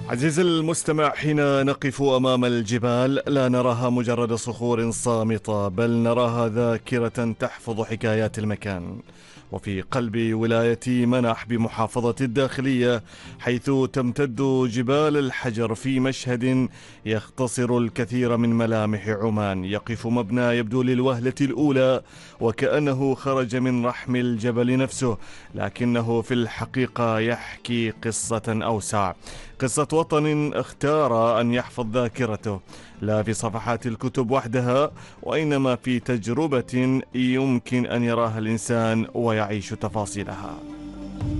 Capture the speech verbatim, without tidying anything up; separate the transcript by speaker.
Speaker 1: عزيزي المستمع، حين نقف أمام الجبال لا نراها مجرد صخور صامتة، بل نراها ذاكرة تحفظ حكايات المكان. وفي قلب ولاية منح بمحافظة الداخلية، حيث تمتد جبال الحجر، في مشهد يختصر الكثير من ملامح عمان، يقف مبنى يبدو للوهلة الأولى وكأنه خرج من رحم الجبل نفسه، لكنه في الحقيقة يحكي قصة أوسع، قصة وطن اختار أن يحفظ ذاكرته، لا في صفحات الكتب وحدها، وإنما في تجربة يمكن أن يراها الإنسان ويعيش تفاصيلها.